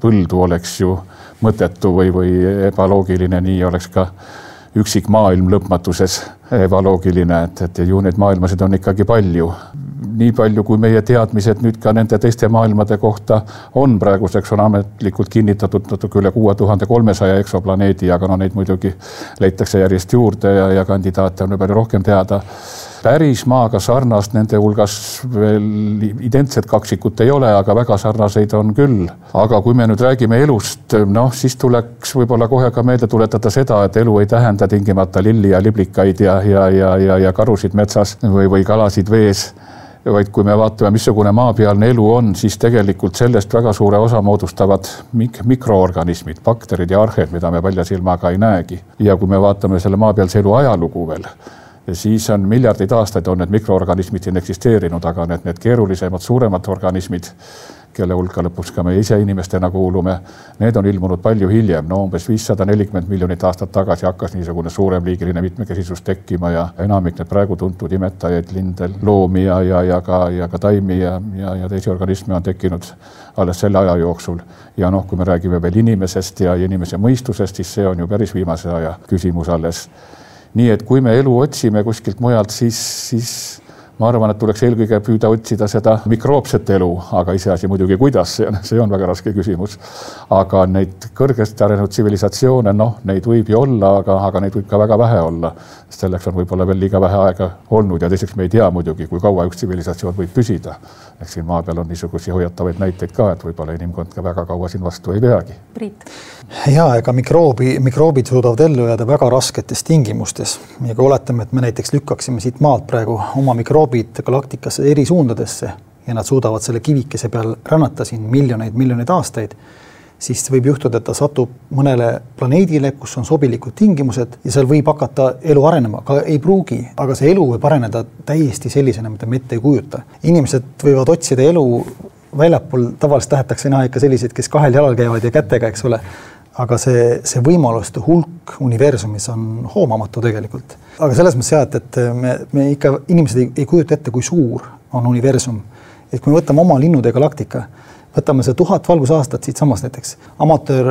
põldu oleks ju mõttetu või ebaloogiline, nii oleks ka üksik maailm lõpmatuses ebaloogiline, et ju neid maailmasid on ikkagi palju. Nii palju, kui meie teadmised nüüd ka nende teiste maailmade kohta on praeguseks on ametlikult kinnitatud natuke üle 6300 eksoplaneedi, aga neid muidugi leitakse järjest juurde ja kandidaate on palju rohkem teada. Päris maaga sarnast nende hulgas veel identset kaksikut ei ole, aga väga sarnaseid on küll. Aga kui me nüüd räägime elust, siis tuleks võib-olla kohe ka meelde tuletada seda, et elu ei tähenda tingimata lilli ja liblikaid ja karusid metsas või kalasid vees, vaid kui me vaatame, missugune maapealne elu on, siis tegelikult sellest väga suure osa moodustavad mikroorganismid, bakterid ja arhed, mida me palja silmaga ei näegi. Ja kui me vaatame selle maapealse elu ajalugu veel, siis on miljardid aastaid on need mikroorganismid siin eksisteerinud, aga need keerulisemad, suuremad organismid, kelle hulka lõpuks ka me ise inimestena kuulume, need on ilmunud palju hiljem. Umbes 540 miljonit aastat tagasi hakkas niisugune suuremliigiline mitmekesisus tekkima ja enamik need praegu tuntud imetajaid, lindel, loomi ja ka taimi ja teisi organisme on tekkinud alles selle aja jooksul. Ja kui me räägime veel inimesest ja inimese mõistusest, siis see on ju päris viimase aja küsimus alles. Nii et kui me elu otsime kuskilt mujalt, siis ma arvan, et tuleks eelkõige püüda otsida seda mikroopset elu, aga iseasi muidugi kuidas, see on väga raske küsimus. Aga neid kõrgesti arenenud tsivilisatsioone, neid võib ju olla, aga neid võib ka väga vähe olla. Selleks on võib-olla veel liiga vähe aega olnud ja teiseks me ei tea muidugi, kui kaua üks tsivilisatsioon võib püsida. Ehk siin maa peal on niisugusi hoiatavaid näiteid ka, et võib-olla inimkond ka väga kaua siin vastu ei peagi. Priit. Ja, ega mikroobid suudavad ellu jääda väga rasketes tingimustes. Ja kui oletame, et me näiteks lükkaksime siit maalt praegu oma mikroobid galaktikasse eri suundadesse ja nad suudavad selle kivikese peal rännata siin miljoneid aastaid, siis võib juhtuda, et ta satub mõnele planeedile, kus on sobilikud tingimused ja seal võib hakata elu arenema, aga ei pruugi, aga see elu võib areneda täiesti sellisena, mida me ette ei kujuta. Inimesed võivad otsida elu väljapool, tavaliselt tahetakse näha ikka selliseid, kes kahel jalal käivad ja kätega, eks ole. Aga see võimaluste hulk universumis on hoomamatu tegelikult. Aga selles mõttes et me ikka inimesed ei kujuta ette, kui suur on universum. Et kui me võtame oma linnude galaktika, võtame see 1000 valgusaastat siit samas näiteks. Amatöör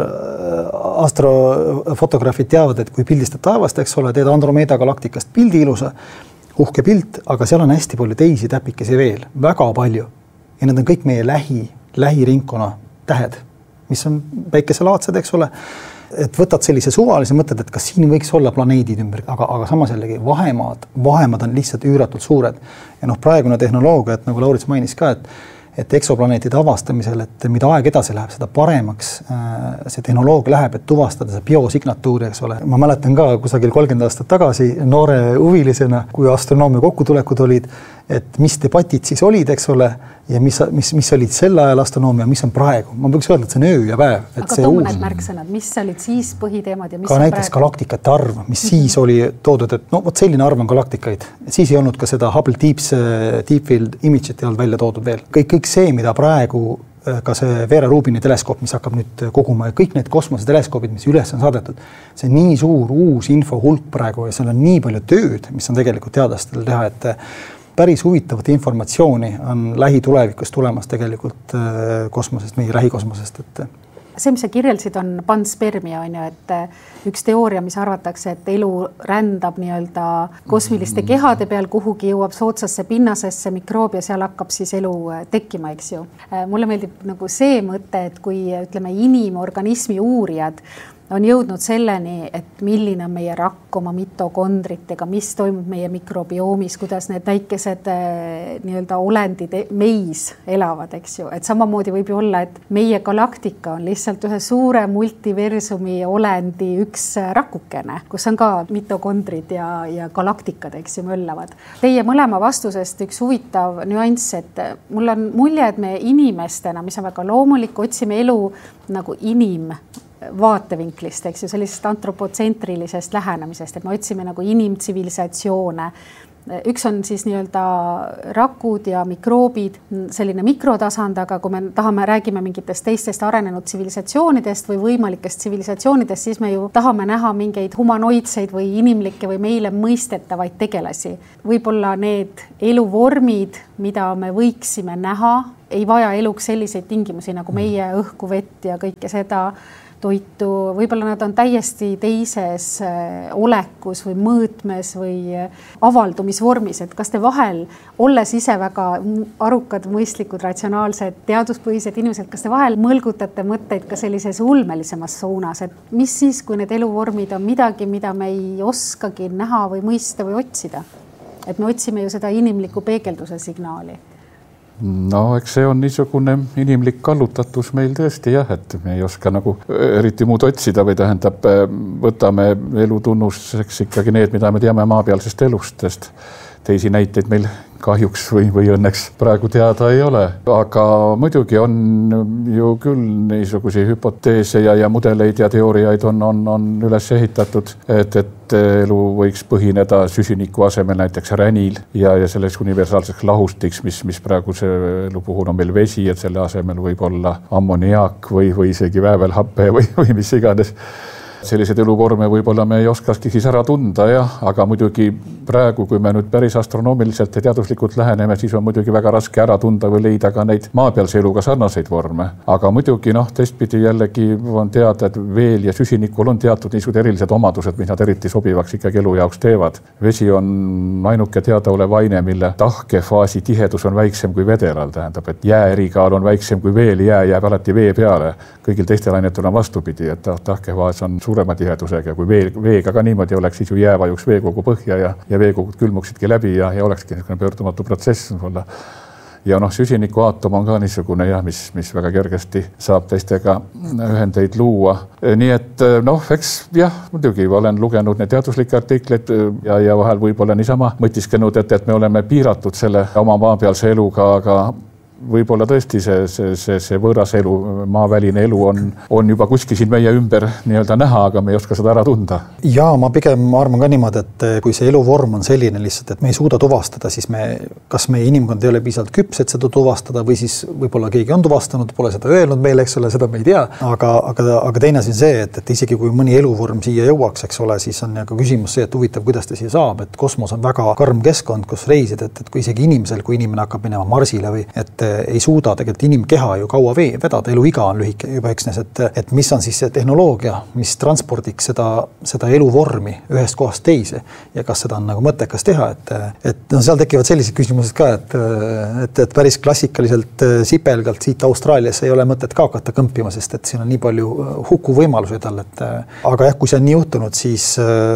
astrofotograafid teavad, et kui pildistad taevast, eks ole, teed Andromeda galaktikast pildi ilusa, uhke pilt, aga seal on hästi palju teisi täpikesi veel, väga palju. Ja need on kõik meie lähiringkonna tähed, mis on päikeselaadsed, eks ole, et võtad sellise suvalise mõtted, et kas siin võiks olla planeedid ümber, aga samas jällegi vahemaad on lihtsalt üüratult suured. Ja praegune tehnoloogia, et nagu Laurits mainis ka, et eksoplaneetide avastamisel, et mida aeg edasi läheb, seda paremaks see tehnoloogia läheb, et tuvastada see biosignatuuri, eks ole. Ma mäletan ka kusagil 30 aastat tagasi noore huvilisena, kui astronoomia kokkutulekud olid, et mis debatid siis olid, eks ole, ja mis olid sel ajal astronoomia, mis on praegu. Ma võiks öelda, et see on öö ja päev. Aga toome need märksõnad, mis olid siis põhiteemad ja mis ka on näiteks praegu? Galaktikate arv, mis siis oli toodud, et vot selline arv on galaktikaid. Siis ei olnud ka seda Hubble Deep Field Image'it ei olnud välja toodud veel. Kõik see, mida praegu ka see Vera Rubini teleskoop, mis hakkab nüüd koguma ja kõik need kosmoseteleskoobid, mis üles on saadetud, see on nii suur uus info hulk praegu ja seal on nii palju tööd, mis on tegelikult teadlastel teha, et päris huvitavat informatsiooni on lähitulevikus tulemas tegelikult kosmosest, meie lähikosmosest. See, mis sa kirjeldasid, on panspermia, et üks teooria, mis arvatakse, et elu rändab nii-öelda kosmiliste kehade peal, kuhugi jõuab sootsasse pinnasesse mikroob ja seal hakkab siis elu tekkima, eks ju. Mulle meeldib nagu see mõte, et kui ütleme inimorganismi uurijad on jõudnud selleni, et milline on meie rakk oma mitokondritega, mis toimub meie mikrobiomis, kuidas need väikesed nii-öelda olendid meis elavad, eks ju. Et samamoodi võib ju olla, et meie galaktika on lihtsalt ühe suure multiversumi olendi üks rakukene, kus on ka mitokondrid ja galaktikad, eks ju, möllavad. Teie mõlema vastusest üks huvitav nüanss, et mul on mulje, et me inimestena, mis on väga loomulik, otsime elu nagu vaatevinklist, eks ju, sellisest antropotsentrilisest lähenemisest, et me otsime nagu inimtsivilisatsioone. Üks on siis nii-öelda rakud ja mikroobid, selline mikrotasand, aga kui me räägime mingitest teistest arenenud tsivilisatsioonidest või võimalikest tsivilisatsioonidest, siis me ju tahame näha mingeid humanoidseid või inimlikke või meile mõistetavaid tegelasi. Võib-olla need eluvormid mida me võiksime näha, ei vaja eluks selliseid tingimusi nagu meie õhku, vett ja kõike seda toitu, võib-olla nad on täiesti teises olekus või mõõtmes või avaldumisvormis, et kas te vahel, olles ise väga arukad, mõistlikud, ratsionaalsed, teaduspõhised inimesed, kas te vahel mõlgutate mõtteid ka sellises ulmelisemas suunas, et mis siis, kui need eluvormid on midagi, mida me ei oskagi näha või mõista või otsida? Et me otsime ju seda inimliku peegelduse signaali. No, eks see on niisugune inimlik kallutatus meil tõesti jah, et me ei oska nagu eriti muud otsida või tähendab, võtame elu tunnuseks ikkagi need, mida me teame maapealsest elustest. Teisi näiteid meil kahjuks või õnneks praegu teada ei ole, aga muidugi on ju küll niisugusi hüpoteese ja mudeleid ja teooriaid on üles ehitatud, et elu võiks põhineda süsiniku asemel näiteks ränil ja selleks universaalseks lahustiks, mis praeguse elu puhul on meil vesi, et selle asemel võib olla ammoniaak või isegi väävelhappe või mis iganes. Sellised eluvorme võib-olla me ei oskaski siis ära tunda, aga muidugi praegu, kui me nüüd päris astronoomiliselt ja teaduslikult läheneme, siis on muidugi väga raske ära tunda või leida ka neid maapealse eluga sarnaseid vorme. Aga muidugi teistpidi jällegi on teada, et veel ja süsinikul on teatud niisugused erilised omadused, mis nad eriti sobivaks ikkagi elu jaoks teevad. Vesi on ainuke teadaolev aine, mille tahkefaasi tihedus on väiksem kui vedelal, tähendab, et jääerikaal on väiksem kui veel, jää jääb alati vee peale. Kõigil teistel ainetel on vastupidi, et tahkefaas on suurema tihedusega, kui veega ka niimoodi oleks, siis ju jää vajuks veekogu põhja ja veekogud külmuksidki läbi ja olekski pöördumatu protsess. Ja süsiniku aatom on ka niisugune mis väga kergesti saab teistega ühendeid luua. Nii et eks muidugi olen lugenud need teaduslikke artikleid ja vahel võib-olla niisama mõtiskenud, et me oleme piiratud selle oma maapealse eluga, aga võib-olla tõesti see võõras elu, maaväline elu on juba kuskil siin meie ümber nii-öelda näha, aga me ei oska seda ära tunda. Ja ma pigem arvan ka niimoodi, et kui see eluvorm on selline lihtsalt, et me ei suuda tuvastada, siis kas meie inimkond ei ole piisavalt küps, et seda tuvastada või siis võib-olla keegi on tuvastanud, pole seda öelnud meile, eks ole, seda me ei tea. Aga teine asi on see, et isegi kui mõni eluvorm siia jõuaks, eks ole, siis on ka küsimus see, et huvitav, kuidas ta siia saab, et kosmos on väga karm keskkond, kus reisid, et kui isegi inimesel, kui inimene hakkab minema Marsile või et ei suuda tegelikult inimkeha ju kaua vedada, eluiga on lühike juba üksnes, et mis on siis see tehnoloogia, mis transpordiks seda eluvormi ühest kohast teise ja kas seda on nagu mõttekas teha, et seal tekivad sellised küsimused ka, et päris klassikaliselt sipelgalt siit Austraaliasse ei ole mõtet ka hakata kõmpima, sest et siin on nii palju huku võimalusi tal, aga kui see on nii juhtunud, siis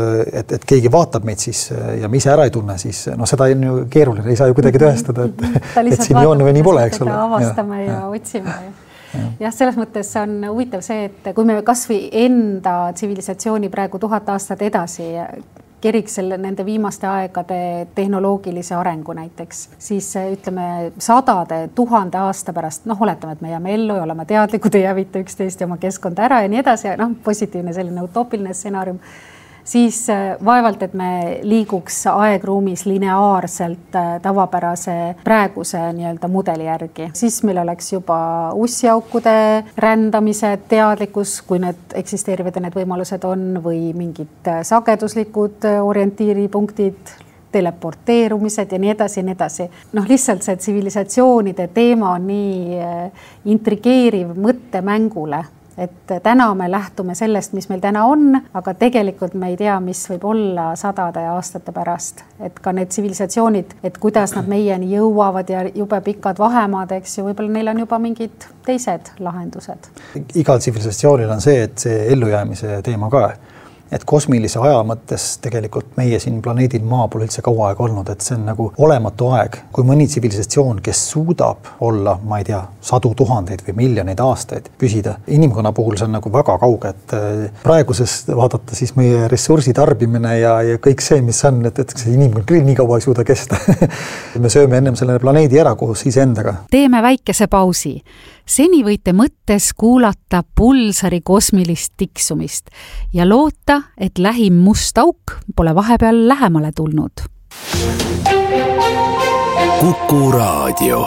et keegi vaatab meid siis ja me ise ära ei tunne, siis seda on ju keeruline, ei saa ju kuidagi tõestada, et siin ei on või nii pole, eks ole. Avastame ja otsime. Jah, selles mõttes on huvitav see, et kui me kasvõi enda tsivilisatsiooni praegu 1000 aastat edasi keriks nende viimaste aegade tehnoloogilise arengu näiteks, siis ütleme 100 000 aasta pärast, oletame, et me jääme ellu ja oleme teadlikud, ei hävita üksteist ja oma keskkonda ära ja nii edasi, ja positiivne selline utoopiline stsenaarium, siis vaevalt, et me liiguks aegruumis lineaarselt tavapärase praeguse nii-öelda mudeli järgi. Siis meil oleks juba ussiaukude rändamise teadlikkus, kui need eksisteerivad ja need võimalused on, või mingid sageduslikud orientiiripunktid, teleporteerumised ja nii edasi ja nii edasi. Lihtsalt see tsivilisatsioonide teema on nii intrigeeriv mõttemängule, et täna me lähtume sellest, mis meil täna on, aga tegelikult me ei tea, mis võib olla 100 aastate pärast. Et ka need tsivilisatsioonid, et kuidas nad meieni jõuavad ja jube pikad vahemaad, eks ju, võib-olla neil on juba mingid teised lahendused. Igal tsivilisatsioonil on see, et see ellujäämise teema ka. Et kosmilise aja mõttes tegelikult meie siin planeedil Maa pole üldse kaua aega olnud, et see on nagu olematu aeg. Kui mõni tsivilisatsioon, kes suudab olla, ma ei tea, 100 000 või miljoneid aastaid püsida, inimkonna puhul see on nagu väga kauge, et praeguses vaadata siis meie ressursi tarbimine ja kõik see, mis on, et see inimkond küll nii kaua ei suuda kesta. Me sööme ennem selle planeedi ära koos iseendaga. Teeme väikese pausi. Seni võite mõttes kuulata pulsari kosmilist tiksumist ja loota, et lähim must auk pole vahepeal lähemale tulnud. Kuku Raadio.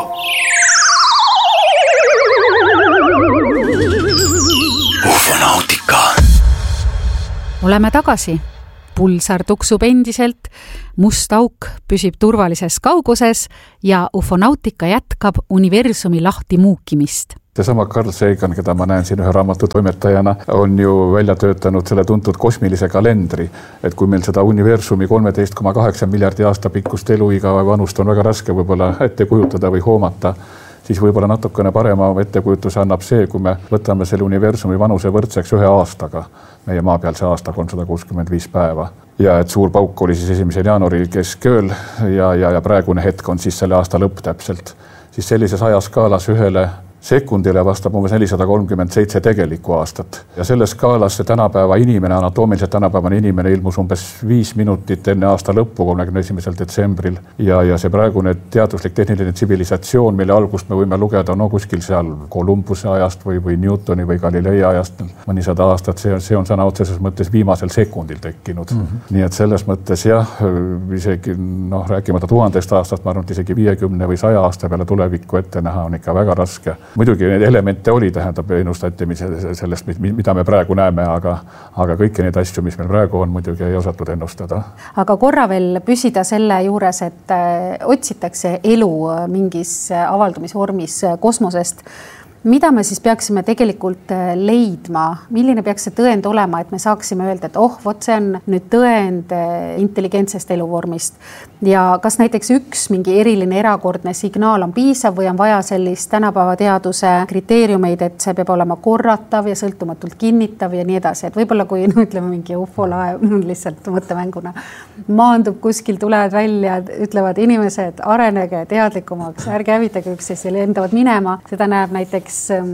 Oleme tagasi. pulsar tuksub endiselt, must auk püsib turvalises kauguses ja ufonautika jätkab universumi lahti muukimist. Seesama Carl Sagan, keda ma näen siin ühe raamatu toimetajana, on ju välja töötanud selle tuntud kosmilise kalendri, et kui meil seda universumi 13,8 miljardi aasta pikkust eluiga vanust on väga raske võib-olla ette kujutada või hoomata, siis võib-olla natukene parema ettekujutuse annab see, kui me võtame selle universumi vanuse võrdseks 1 aastaga, meie maapealse aasta 365 päeva. Ja et suur pauk oli siis 1. jaanuaril keskööl ja praegune hetk on siis selle aasta lõpp täpselt. Siis sellises ajaskaalas ühele sekundile vastab umbes 437 tegelikku aastat. Ja selles skaalas see tänapäeva inimene, anatoomiliselt tänapäevane inimene ilmus umbes 5 minutit enne aasta lõppu 31. detsembril. Ja see praegune teaduslik tehniline tsivilisatsioon, mille algust me võime lugeda kuskil seal Columbuse ajast või Newtoni või Galilei ajast mõnisada aastat, see on sõna otseses mõttes viimasel sekundil tekkinud. Nii et selles mõttes jah, isegi rääkimata 1000 aastast, ma arvan, et isegi 50 või 100 aasta peale tulevikku ette näha on ikka väga raske. Muidugi neid elemente oli, tähendab ennustati sellest, mida me praegu näeme, aga kõiki neid asju, mis meil praegu on, muidugi ei osatud ennustada. Aga korra veel püsida selle juures, et otsitakse elu mingis avaldumisvormis kosmosest. Mida me siis peaksime tegelikult leidma? Milline peaks see tõend olema, et me saaksime öelda, et vot see on nüüd tõend intelligentsest eluvormist? Ja kas näiteks üks mingi eriline erakordne signaal on piisav või on vaja sellist tänapäeva teaduse kriteeriumeid, et see peab olema korratav ja sõltumatult kinnitav ja nii edasi? Et võib-olla kui ütleme mingi ufolaev lihtsalt mõttemänguna maandub kuskil, tulevad välja, ütlevad inimesed, arenege teadlikumaks, ärge hävitage üksteist ja lendavad minema. Seda näeb näiteks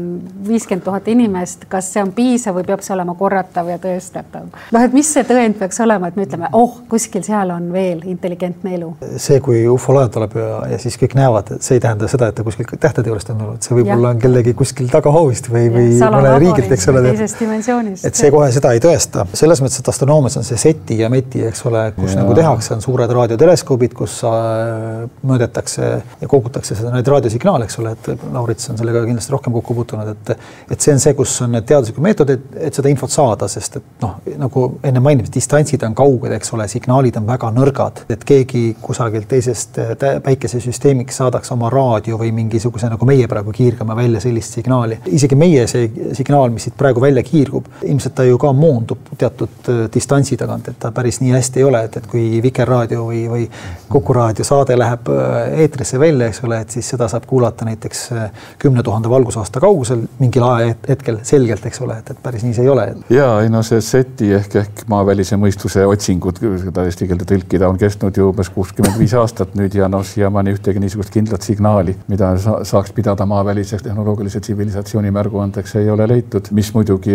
50 000 inimest, kas see on piisav või peab see olema korratav ja tõestatav? Et mis see tõend peaks olema, et me ütleme, kuskil seal on veel intelligentne elu? See, kui ufolaev tuleb ja siis kõik näevad, et see ei tähenda seda, et ta kuskil tähtede juurest on olnud. See võib-olla on kellegi kuskil tagahoovist või mõne riigilt, eks ole. Et see kohe seda ei tõesta. Selles mõttes, et astronoomias on see SETI ja METI, eks ole, kus nagu tehakse, on suured raadioteleskoobid, kus mõõdetakse ja kogutakse seda neid raadiosignaale, eks ole, et Laurits on sellega kindlasti rohkem kokku puutunud, et see on see, kus on need teaduslikud meetodid, et seda infot saada, sest et nagu enne mainimist, distantsid on kauged, eks ole, signaalid on väga nõrgad, et keegi kusagilt teisest päikesesüsteemiks saadaks oma raadio või mingisuguse nagu meie praegu kiirgame välja sellist signaali. Isegi meie see signaal, mis siit praegu välja kiirgub, ilmselt ta ju ka moondub teatud distantsi tagant, et ta päris nii hästi ei ole, et kui Vikerraadio või Kuku raadio saade läheb eetrisse välja, eks ole, et siis seda saab kuulata näiteks 10 000 valgusaasta kaugusel mingil hetkel selgelt, eks ole, et päris nii see ei ole. See SETI ehk maavälise mõistuse otsingud, seda eesti keelde tõlkida, on kestnud ju umbes 65 aastat nüüd ja siiamaani ühtegi niisugust kindlat signaali, mida saaks pidada maaväliseks tehnoloogilise tsivilisatsiooni märguandeks, ei ole leitud, mis muidugi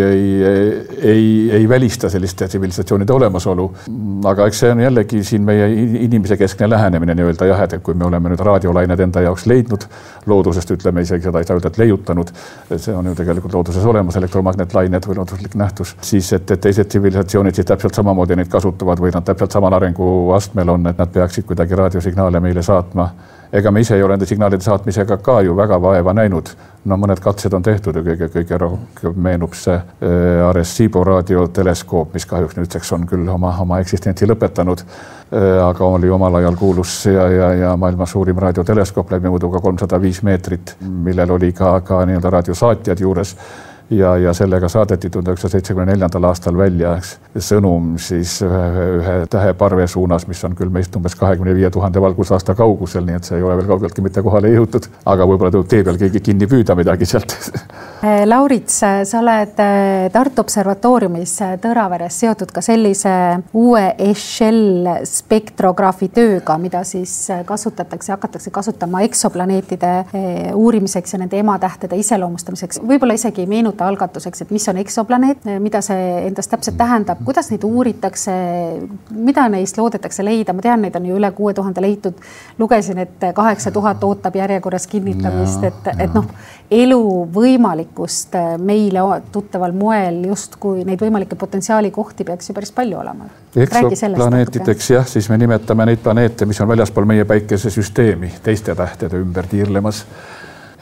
ei välista selliste tsivilisatsioonide olemasolu. Aga eks see on jällegi siin meie inimese keskne lähenemine nii-öelda jah, et kui me oleme nüüd raadiolained enda jaoks leidnud, loodusest ütleme isegi seda ei saa öelda, et leiutanud, see on ju tegelikult looduses olemas, elektromagnetlained või looduslik nähtus, siis et teised tsivilisatsioonid siis täpselt samamoodi neid kasutavad või nad täpselt samal arenguastmel on, et nad peaksid kuidagi raadiosignaale meile saatma. Ega me ise ei ole nende signaalide saatmisega ka ju väga vaeva näinud. Mõned katsed on tehtud ja kõige rohkem meenub see Arecibo raadioteleskoop, mis kahjuks nüüdseks on küll oma eksistentsi lõpetanud, aga oli omal ajal kuulus ja maailma suurim raadioteleskoop läbimõõduga 305 meetrit, millel oli ka nii-öelda raadiosaatjad juures. Ja sellega saadeti 1974. aastal välja sõnum siis ühe täheparve suunas, mis on küll meist umbes 25 000 valgusaasta kaugusel, nii et see ei ole veel kaugeltki mitte kohale jõutud, aga võib-olla tuleb tee peal keegi kinni püüda midagi sealt. Laurits, sa oled Tartu Observatooriumis Tõraveres seotud ka sellise uue Echelle spektrograafi tööga, mida siis hakatakse kasutama eksoplaneetide uurimiseks ja nende ematähtede iseloomustamiseks. Võib-olla isegi meenu algatuseks, et mis on eksoplaneet, mida see endast täpselt tähendab, kuidas neid uuritakse, mida neist loodetakse leida. Ma tean, neid on ju üle 6000 leitud. Lugesin, et 8000 ootab järjekorras kinnitamist, et elu võimalikust meile tuttaval moel justkui neid võimalikke potentsiaali kohti peaks ju päris palju olema. Eksoplaneetideks jah, siis me nimetame neid planeete, mis on väljaspool meie päikesesüsteemi teiste tähtede ümber tiirlemas.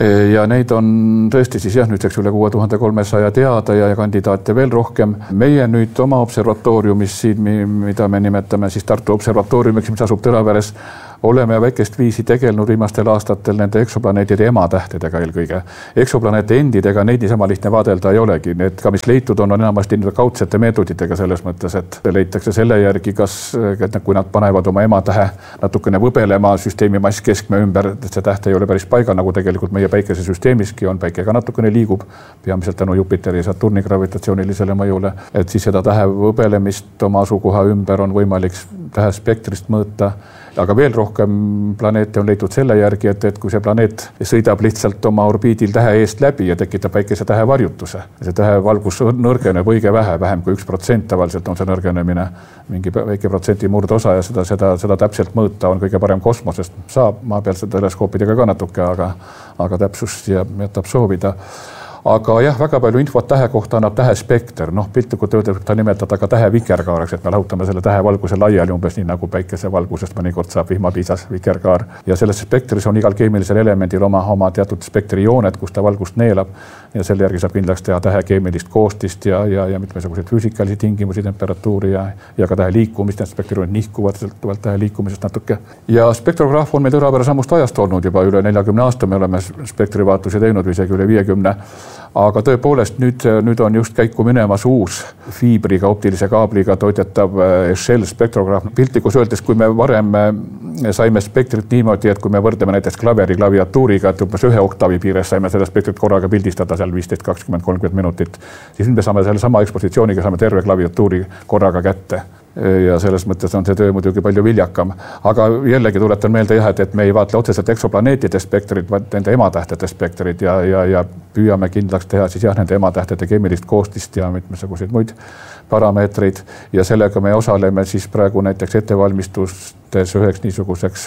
ja neid on tõesti siis jah, nüüdseks üle 6300 teada ja kandidaate veel rohkem. Meie nüüd oma observatooriumis siin, mida me nimetame siis Tartu observatooriumiks, mis asub Tõraveres, oleme väikest viisi tegelenud viimastel aastatel nende eksoplaneetide ematähtedega eelkõige. Eksoplaneete endidega neid niisama lihtne vaadelda ei olegi. Need ka, mis leitud on enamasti kaudsete meetoditega selles mõttes, et leitakse selle järgi, kas, kui nad panevad oma ematähe natukene võbelema süsteemi mass keskme ümber, et see täht ei ole päris paigal, nagu tegelikult meie päikesesüsteemiski on, päike ka natukene liigub, peamiselt tänu Jupiteri ja Saturni gravitatsioonilisele mõjule, et siis seda tähe võbelemist oma asukoha ümber on võimalik tähespektrist mõõta. Aga veel rohkem planeete on leitud selle järgi, et kui see planeet sõidab lihtsalt oma orbiidil tähe eest läbi ja tekitab väikese tähe varjutuse. See tähe valgus nõrgeneb õige vähem kui 1%, tavaliselt on see nõrgenemine mingi väike protsendi murdosa ja seda täpselt mõõta on kõige parem kosmosest. Saab maapealsete teleskoopidega ka natuke, aga täpsust jätab soovida. Aga jah, väga palju infot tähe kohta annab tähespekter. Piltlikult öeldes ta nimetada ka tähe vikerkaareks, et me lahutame selle tähe valguse laiali umbes nii nagu päikese valgusest mõnikord saab vihmapiisas vikerkaar. Ja selles spektris on igal keemilisel elemendil oma teatud spektrijooned, kus ta valgust neelab ja selle järgi saab kindlaks teha tähe keemilist koostist ja mitmesuguseid füüsikalisi tingimusi, temperatuuri ja ka tähe liikumist. Need spektrijoonid nihkuvad sõltuvalt tähe liikumisest natuke. Ja spektrograaf on meil Tõravere samust ajast olnud juba üle 40 aasta. Me oleme spektrivaatusi teinud või isegi üle 50. Aga tõepoolest nüüd on just käiku minemas uus fiibriga, optilise kaabliga toitetav Shell spektrograaf. Piltlikus öeldes, kui me varem saime spektrit niimoodi, et kui me võrdleme näiteks klaveri klaviatuuriga, et umbes 1 oktavi piires saime seda spektrit korraga pildistada seal 15, 20, 30 minutit, siis nüüd me saame selle sama ekspositsiooniga saame terve klaviatuuri korraga kätte. Ja selles mõttes on see töö muidugi palju viljakam. Aga jällegi tuletan meelde et me ei vaatle otseselt eksoplaneetide spektrit, vaid nende ematähtede spektrit ja püüame kindlaks teha siis nende ematähtede keemilist koostist ja mitmesuguseid muid parameetreid. Ja sellega me osaleme siis praegu näiteks ettevalmistustes üheks niisuguseks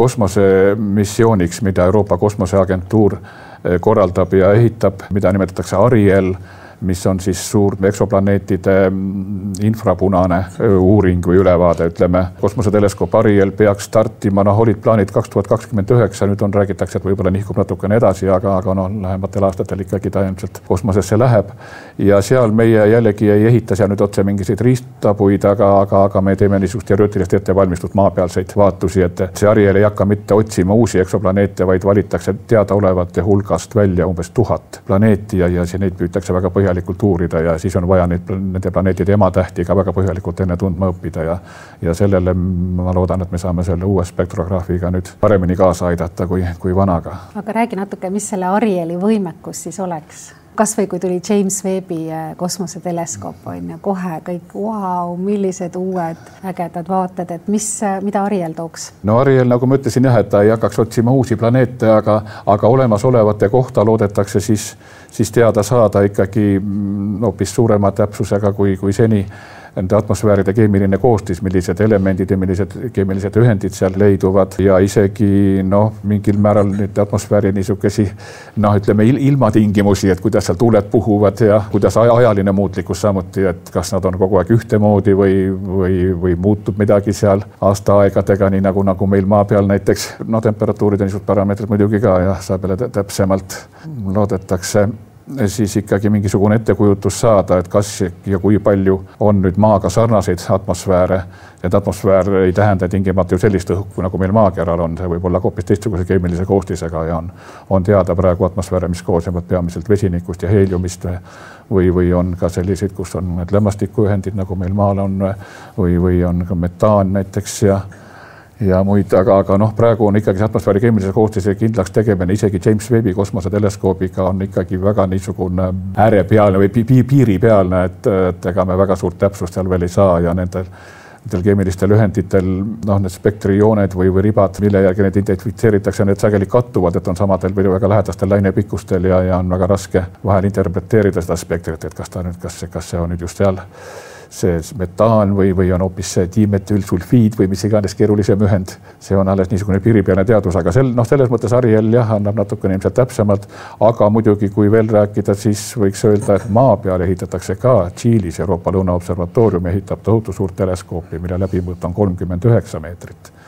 kosmosemissiooniks, mida Euroopa Kosmoseagentuur korraldab ja ehitab, mida nimetatakse Ariel, mis on siis suur eksoplaneetide infrapunane uuring või ülevaade, ütleme. Kosmoseteleskoop Ariel peaks startima, olid plaanid 2029, nüüd räägitakse, et võib-olla nihkub natukene edasi, aga lähematel aastatel ikkagi ta ilmselt kosmosesse läheb. Ja seal meie jällegi ei ehita seal nüüd otse mingiseid riistapuid, aga me teeme niisugust teoreetilist ettevalmistust maapealseid vaatusi, et see Ariel ei hakka mitte otsima uusi eksoplaneete, vaid valitakse teadaolevate hulgast välja umbes 1000 planeeti ja neid püütakse väga põhjalikult uurida ja siis on vaja nende planeetide ematähti ka väga põhjalikult enne tundma õppida ja sellele ma loodan, et me saame selle uue spektrograafiga nüüd paremini kaasa aidata kui vanaga. Aga räägi natuke, mis selle Arieli võimekus siis oleks? Kas või kui tuli James Webbi kosmoseteleskoop, kohe kõik, millised uued ägedad vaated, et mida Ariel tooks? No Ariel, nagu ma ütlesin et ta ei hakkaks otsima uusi planeete, aga olemasolevate kohta loodetakse siis teada saada ikkagi hoopis suurema täpsusega kui seni nende atmosfääride keemiline koostis, millised elemendid ja millised keemilised ühendid seal leiduvad ja isegi mingil määral nüüd atmosfääri niisugesi ütleme ilmatingimusi, et kuidas seal tuuled puhuvad ja kuidas ajaline muutlikkus samuti, et kas nad on kogu aeg ühtemoodi või muutub midagi seal aastaaegadega, nii nagu meil maa peal näiteks. Temperatuurid ja niisugused parameetrid muidugi ka ja saab jälle täpsemalt loodetakse siis ikkagi mingisugune ettekujutus saada, et kas ja kui palju on nüüd maaga sarnaseid atmosfääre. Et atmosfäär ei tähenda tingimata ju sellist õhku, nagu meil maakeral on, see võib olla hoopis teistsuguse keemilise koostisega ja on teada praegu atmosfääre, mis koosnevad peamiselt vesinikust ja heeliumist või on ka selliseid, kus on need lämmastikuühendid, nagu meil maal on või on ka metaan näiteks ja muid, aga praegu on ikkagi atmosfääri keemilise koostise kindlaks tegemine isegi James Webbi kosmoseteleskoobiga on ikkagi väga niisugune äärepealne või piiripealne, et ega me väga suurt täpsust seal veel ei saa ja nendel keemilistel ühenditel, need spektrijooned või ribad, mille järgi need identifitseeritakse, need sageli kattuvad, et on samadel või väga lähedastel lainepikkustel ja on väga raske vahel interpreteerida seda spektrit, et kas see on nüüd just seal see metaan või on hoopis see dimetülsulfiid või mis iganes keerulisem ühend. See on alles niisugune piiripealne teadus, aga selles mõttes Ariel annab natukene ilmselt täpsemalt, aga muidugi kui veel rääkida, siis võiks öelda, et maa peal ehitatakse ka Tšiilis Euroopa Lõunaobservatoorium ehitab tohutu suurt teleskoopi, mille läbimõõt on 39 meetrit.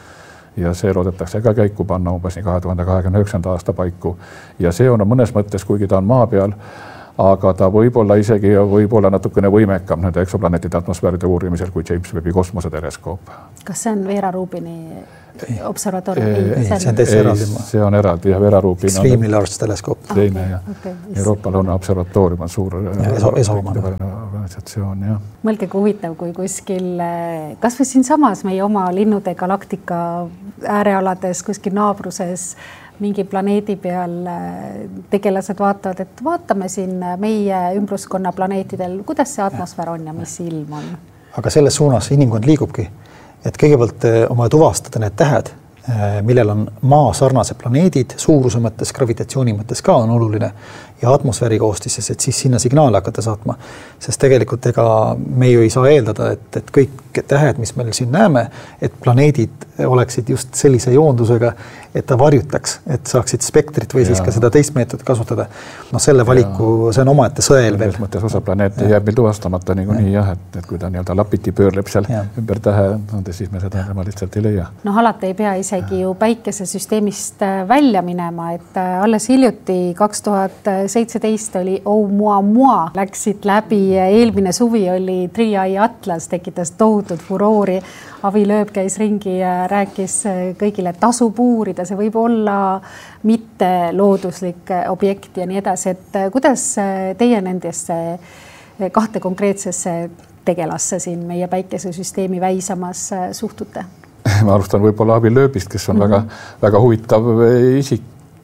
ja see loodetakse ka käiku panna umbes 2029. aasta paiku. Ja see on mõnes mõttes, kuigi ta on maa peal, aga ta võib-olla isegi võib-olla natukene võimekam nende eksoplaneetide atmosfääride uurimisel kui James Webbi kosmoseteleskoop. Kas see on Vera Rubini observatoorium? See on eraldi ja Vera Rubin Extremely Large Telescope. Teine ja Euroopa Lõuna observatoorium on suur organisatsioon. Mõelge kui huvitav, kui kuskil kas või siin samas meie oma linnude galaktika äärealades kuskil naabruses mingi planeedi peal tegelased vaatavad, et vaatame siin meie ümbruskonna planeetidel, kuidas see atmosfäär on ja mis ilm on. Aga selles suunas inimkond liigubki, et kõigepealt oma tuvastada need tähed, millel on maa sarnase planeedid, suuruse mõttes, gravitatsiooni mõttes ka on oluline ja atmosfääri koostises, et siis sinna signaale hakata saatma. Sest tegelikult me ju ei saa eeldada, et kõik tähed, mis meil siin näeme, et planeedid oleksid just sellise joondusega, et ta varjutaks, et saaksid spektrit või siis ka seda teist meetodit kasutada. Selle valiku, see on omaette sõel veel. Mõttes osa planeete jääb meil tuvastamata niikuinii et kui ta nii-öelda lapiti pöörleb seal ümber tähe, siis me seda lihtsalt ei leia. Alati ei pea isegi ju päikesesüsteemist välja minema, et alles hiljuti 2017 oli Oumuamua, läksid läbi, eelmine suvi oli Three Eye Atlas, tekitas tohutut furoori. Avi Lööb käis ringi ja rääkis kõigile tasub uurida, see võib olla mitte looduslik objekt ja nii edasi, et kuidas teie nendesse kahte konkreetsesse tegelasse siin meie päikesesüsteemi väisamas suhtute? Ma alustan võib-olla Avi Lööbist, kes on väga huvitav isik.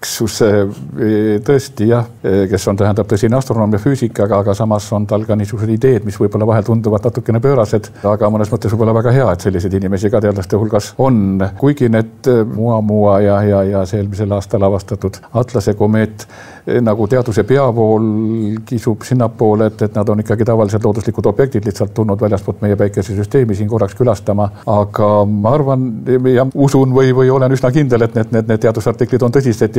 Tõesti kes on tähendab tõsine astronoom ja füüsika, aga samas on tal ka niisugused ideed, mis võib-olla vahel tunduvad natukene pöörased, aga mõnes mõttes võib-olla väga hea, et selliseid inimesi ka teadlaste hulgas on. Kuigi need Oumuamua ja see eelmisel aastal avastatud Atlase komeet nagu teaduse peavool kisub sinnapoole, et nad on ikkagi tavaliselt looduslikud objektid lihtsalt tulnud väljaspoolt meie päikesesüsteemi siin korraks külastama, aga ma arvan ja usun või olen üsna kindel, et need teadusartiklid on tõsised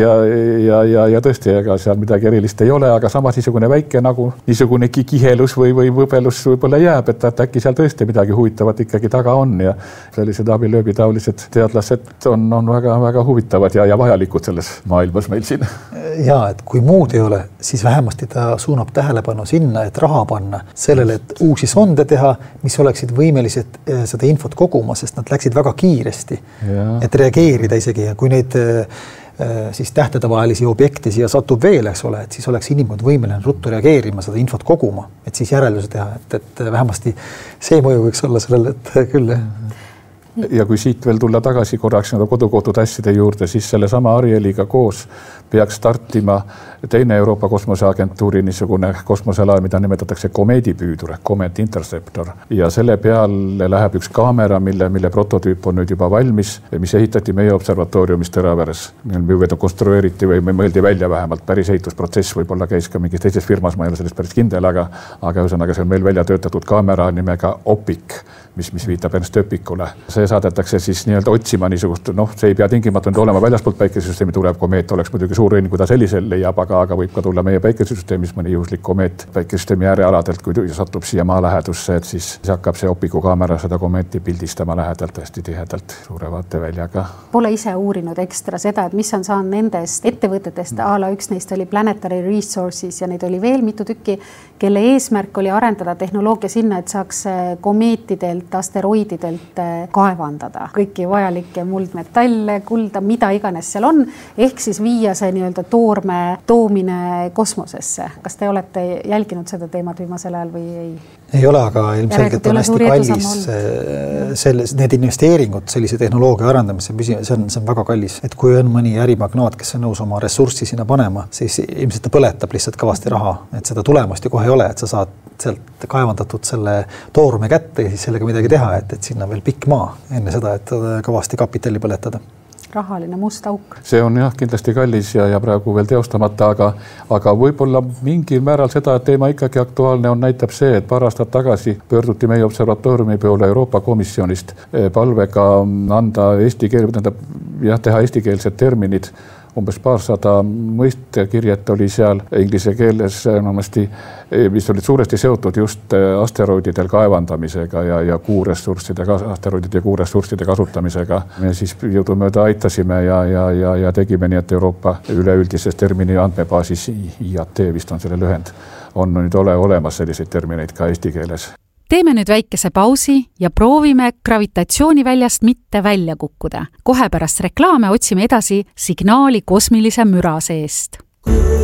ja tõesti, ega seal midagi erilist ei ole, aga samas niisugune väike nagu niisugune kihelus või võbelus võib-olla jääb, et äkki seal tõesti midagi huvitavat ikkagi taga on ja sellised Avi Lööbi taolised teadlased on väga huvitavad ja vajalikud selles maailmas meil siin. Ja, et kui muud ei ole, siis vähemasti ta suunab tähelepanu sinna, et raha panna sellele, et uusi sonde teha, mis oleksid võimelised seda infot koguma, sest nad läksid väga kiiresti, et reageerida isegi ja kui neid siis tähtedevahelisi objekte siia satub veel, eks ole, et siis oleks inimkond võimeline ruttu reageerima, seda infot koguma, et siis järelduse teha, et vähemasti see mõju võiks olla sellele, et küll. Ja kui siit veel tulla tagasi korraks kodukohtud asjade juurde, siis selle sama Arieliga koos peaks startima teine Euroopa kosmoseagentuuri niisugune kosmoselaev, mida nimetatakse komeedipüüdur, Comet Interceptor. Ja selle peale läheb üks kaamera, mille prototüüp on nüüd juba valmis, mis ehitati meie observatooriumis Teraveres. Konstrueeriti või mõeldi välja vähemalt päris ehitusprotsess, võib-olla käis ka mingis teises firmas, ma ei ole sellest päris kindel, aga ühesõnaga see on meil välja töötatud kaamera nimega OPIC, mis viitab ennast öpikule. See saadetakse siis nii-öelda otsima niisugust, see ei pea tingimata olema väljaspoolt päikesesüsteemi tulev komeet, oleks muidugi suur õnn, kui ta sellisel leiab, aga võib ka tulla meie päikesesüsteemis mõni juhuslik komeet päikesesüsteemi äärealadelt, kui satub siia maa lähedusse, et siis hakkab see opiku kaamera seda komeeti pildistama lähedalt, hästi tihedalt, suure vaateväljaga. Pole ise uurinud ekstra seda, et mis on saanud nendest ettevõtetest, üks neist oli Planetary Resources ja neid oli veel mitu tükki, kelle eesmärk oli arendada tehnoloogia sinna, et saaks komeetidelt, asteroididelt kaevandada kõiki vajalikke muldmetalle, kulda, mida iganes seal on, ehk siis viia see nii-öelda toorme toomine kosmosesse. Kas te olete jälginud seda teemat viimasel ajal või ei? Ei ole, aga ilmselgelt on hästi kallis need investeeringud sellise tehnoloogia arendamise, see on väga kallis. Et kui on mõni ärimagnaat, kes on nõus oma ressurssi sinna panema, siis ilmselt ta põletab lihtsalt kõvasti raha, et seda tulemust ju kohe ei ole, et sa saad sealt kaevandatud selle toorme kätte ja siis sellega midagi teha, et sinna veel pikk maa enne seda, et kõvasti kapitali põletada. Rahaline must auk. See on kindlasti kallis ja praegu veel teostamata, aga võib-olla mingil määral seda teema ikkagi aktuaalne on, näitab see, et paar aastat tagasi pöörduti meie observatooriumi poole Euroopa Komisjonist palvega anda teha eestikeelsed terminid umbes paarsada mõistekirjet oli seal inglise keeles enamasti, mis olid suuresti seotud just asteroididel kaevandamisega ja asteroidide ja kuuressursside kasutamisega. Me siis jõudumööda aitasime ja tegime nii, et Euroopa üleüldises termini andmebaasis IAT vist on selle lühend, on nüüd olemas selliseid termineid ka eesti keeles. Teeme nüüd väikese pausi ja proovime gravitatsiooniväljast mitte välja kukkuda. Kohe pärast reklaame otsime edasi signaali kosmilise müra seest.